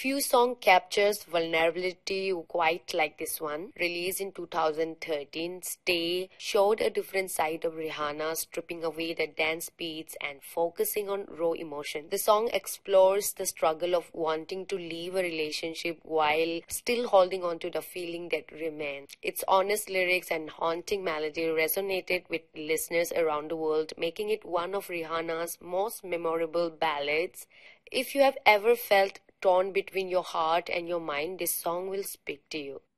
Few song captures vulnerability quite like this one. Released in 2013, Stay showed a different side of Rihanna, stripping away the dance beats and focusing on raw emotion. The song explores the struggle of wanting to leave a relationship while still holding on to the feeling that remains. Its honest lyrics and haunting melody resonated with listeners around the world, making it one of Rihanna's most memorable ballads. If you have ever felt torn between your heart and your mind, this song will speak to you.